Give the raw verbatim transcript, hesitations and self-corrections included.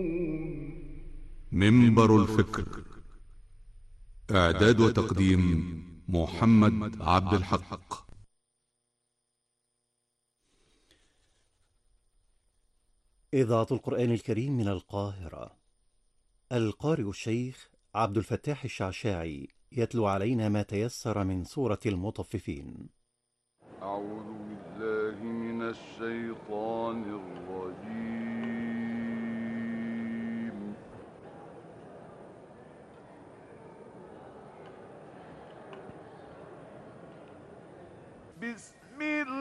منبر الفكر. إعداد وتقديم محمد عبد الحق. إذاعة القرآن الكريم من القاهرة. القارئ الشيخ عبد الفتاح الشعشاعي يتلو علينا ما تيسر من سورة المطففين. أعوذ بالله من الشيطان الرجيم. بسم الله